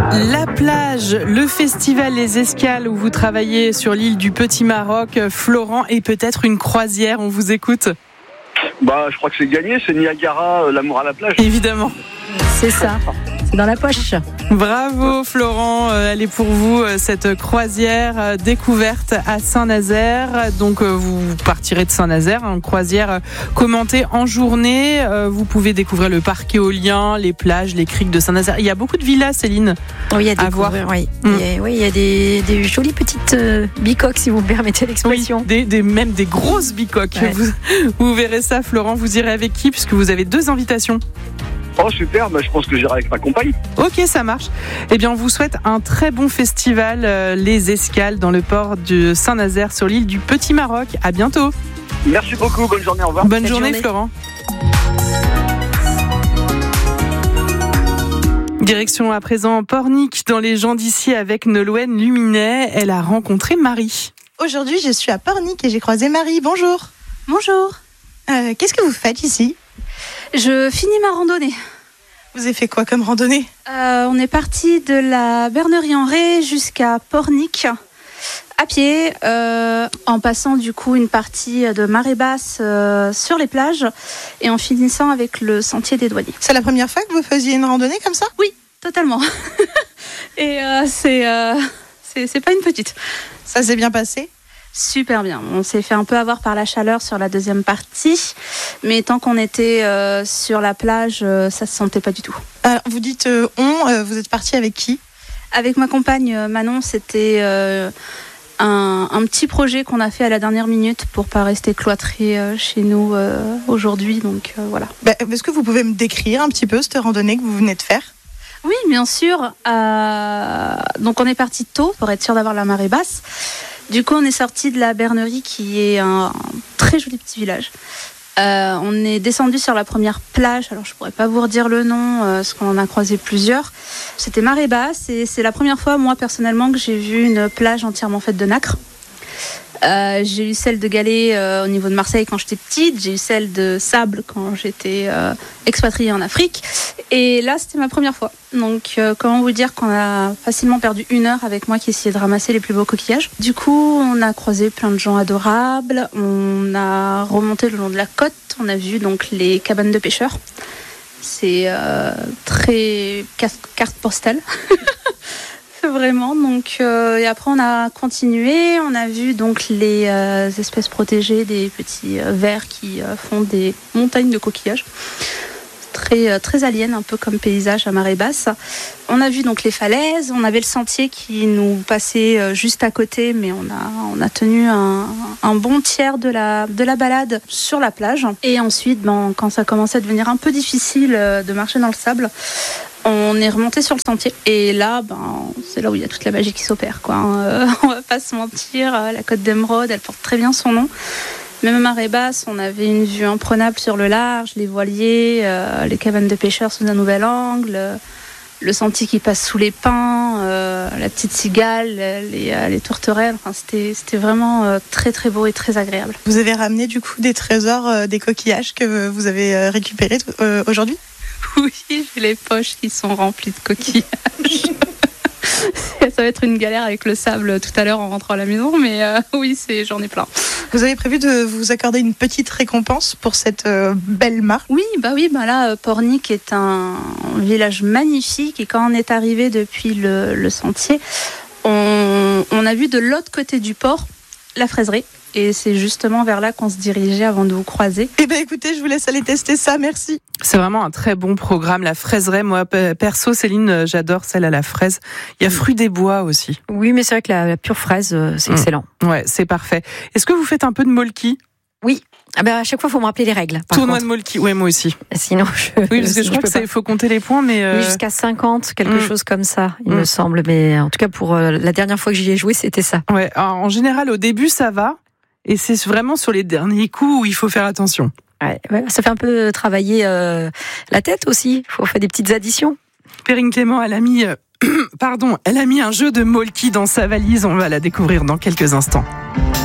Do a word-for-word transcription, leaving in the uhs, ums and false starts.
La plage, le festival Les Escales où vous travaillez sur l'île du Petit Maroc, Florent, et peut-être une croisière, on vous écoute. Bah, je crois que c'est gagné, c'est Niagara, l'amour à la plage. Évidemment. C'est ça, c'est dans la poche. Bravo Florent, elle est pour vous cette croisière découverte à Saint-Nazaire. Donc vous partirez de Saint-Nazaire, une croisière commentée en journée. Vous pouvez découvrir le parc éolien, les plages, les criques de Saint-Nazaire. Il y a beaucoup de villas, Céline. Oui, il y a des à voir. Oui. Mm. Il y a, oui, il y a des, des jolies petites euh, bicoques, si vous me permettez l'expression. Oui, des, des, même des grosses bicoques. Ouais. Vous, vous verrez ça, Florent. Vous irez avec qui, puisque vous avez deux invitations? Oh super, bah, je pense que j'irai avec ma compagne. Ok, ça marche. Eh bien, on vous souhaite un très bon festival, euh, Les Escales, dans le port de Saint-Nazaire, sur l'île du Petit Maroc. À bientôt. Merci beaucoup, bonne journée, au revoir. Bonne, Bonne journée, journée, Florent. Direction à présent Pornic, dans les gens d'ici, avec Nolwenn Luminet. Elle a rencontré Marie. Aujourd'hui, je suis à Pornic et j'ai croisé Marie. Bonjour. Bonjour. Euh, qu'est-ce que vous faites ici? Je finis ma randonnée. Vous avez fait quoi comme randonnée? Euh, on est parti de la Bernerie-en-Ré jusqu'à Pornic à pied, euh, en passant du coup une partie de marée basse euh, sur les plages et en finissant avec le sentier des douaniers. C'est la première fois que vous faisiez une randonnée comme ça? Oui, totalement. et euh, c'est, euh, c'est c'est pas une petite. Ça s'est bien passé? Super bien. On s'est fait un peu avoir par la chaleur sur la deuxième partie, mais tant qu'on était euh, sur la plage, euh, ça se sentait pas du tout. Alors, vous dites euh, on, euh, vous êtes parti avec qui? Avec ma compagne euh, Manon, c'était euh, un, un petit projet qu'on a fait à la dernière minute pour pas rester cloîtré euh, chez nous euh, aujourd'hui. Donc euh, voilà. Bah, est-ce que vous pouvez me décrire un petit peu cette randonnée que vous venez de faire? Oui, bien sûr. Euh, donc on est parti tôt pour être sûr d'avoir la marée basse. Du coup, on est sorti de la Bernerie, qui est un très joli petit village. Euh, on est descendu sur la première plage. Alors, je pourrais pas vous redire le nom, euh, parce qu'on en a croisé plusieurs. C'était marée basse, et c'est la première fois, moi, personnellement, que j'ai vu une plage entièrement faite de nacre. Euh, j'ai eu celle de galets euh, au niveau de Marseille quand j'étais petite. J'ai eu celle de sable quand j'étais euh, expatriée en Afrique. Et là, c'était ma première fois. Donc, euh, comment vous dire qu'on a facilement perdu une heure avec moi qui essayait de ramasser les plus beaux coquillages. Du coup, on a croisé plein de gens adorables. On a remonté le long de la côte. On a vu donc les cabanes de pêcheurs. C'est euh, très carte postale. Vraiment. Donc, euh, et après, on a continué. On a vu donc les euh, espèces protégées, des petits euh, vers qui euh, font des montagnes de coquillages. Très, euh, très alien, un peu comme paysage à marée basse. On a vu donc les falaises. On avait le sentier qui nous passait euh, juste à côté, mais on a, on a tenu un, un bon tiers de la, de la balade sur la plage. Et ensuite, ben, quand ça commençait à devenir un peu difficile euh, de marcher dans le sable, on est remonté sur le sentier. Et là, ben, c'est là où il y a toute la magie qui s'opère, quoi. Euh, on va pas se mentir, la côte d'Émeraude, elle porte très bien son nom. Même à marée basse, on avait une vue imprenable sur le large, les voiliers, euh, les cabanes de pêcheurs sous un nouvel angle, euh, le sentier qui passe sous les pins, euh, la petite cigale, les, euh, les tourterelles. Enfin, c'était, c'était vraiment euh, très très beau et très agréable. Vous avez ramené du coup des trésors, euh, des coquillages que vous avez euh, récupérés euh, aujourd'hui? Oui, j'ai les poches qui sont remplies de coquillages. Ça va être une galère avec le sable tout à l'heure en rentrant à la maison, mais euh, oui, c'est, j'en ai plein. Vous avez prévu de vous accorder une petite récompense pour cette euh, belle marque? Oui, bah oui, bah là, Pornic est un village magnifique, et quand on est arrivé depuis le, le sentier, on, on a vu de l'autre côté du port la fraiserie. Et c'est justement vers là qu'on se dirigeait avant de vous croiser. Eh bien écoutez, je vous laisse aller tester ça, merci. C'est vraiment un très bon programme, la fraiseraie. Moi, perso, Céline, j'adore celle à la fraise. Il y a fruits des bois aussi. Oui, mais c'est vrai que la, la pure fraise, c'est mmh. excellent. Ouais, c'est parfait. Est-ce que vous faites un peu de molki? Oui. Ah ben, à chaque fois, il faut me rappeler les règles. Tournoi de molki, ouais, moi aussi. Sinon, je. Oui, parce que je crois qu'il faut compter les points, mais. Euh... Oui, jusqu'à cinquante, quelque mmh. chose comme ça, il mmh. me semble. Mais en tout cas, pour euh, la dernière fois que j'y ai joué, c'était ça. Ouais, alors, en général, au début, ça va. Et c'est vraiment sur les derniers coups où il faut faire attention. Ouais, ouais, ça fait un peu travailler euh, la tête aussi. Il faut faire des petites additions. Perrine Clément, elle a mis, euh, pardon, elle a mis un jeu de molki dans sa valise. On va la découvrir dans quelques instants.